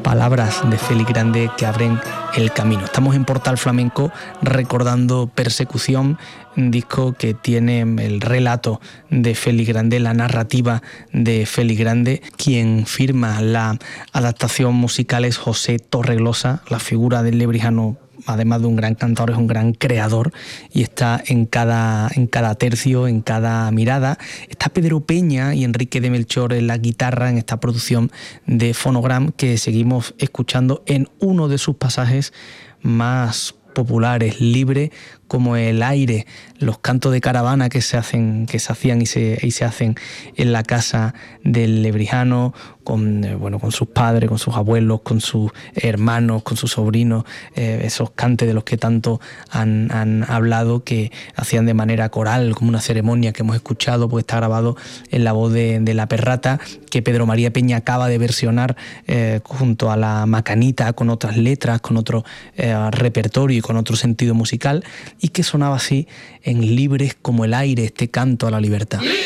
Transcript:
palabras de Félix Grande que abren el camino. Estamos en Portal Flamenco recordando Persecución, un disco que tiene el relato de Félix Grande, la narrativa de Félix Grande. Quien firma la adaptación musical es José Torregrosa. La figura del lebrijano, además de un gran cantador, es un gran creador y está en cada tercio, en cada mirada. Está Pedro Peña y Enrique de Melchor en la guitarra en esta producción de Fonogram que seguimos escuchando en uno de sus pasajes más populares, libre como el aire, los cantos de caravana que se hacían y se hacen en la casa del lebrijano, con sus padres, con sus abuelos, con sus hermanos, con sus sobrinos, esos cantes de los que tanto han hablado, que hacían de manera coral, como una ceremonia que hemos escuchado, pues está grabado en la voz de La Perrata, que Pedro María Peña acaba de versionar junto a la Macanita, con otras letras, con otro repertorio y con otro sentido musical, y que sonaba así en Libres como el aire, este canto a la libertad.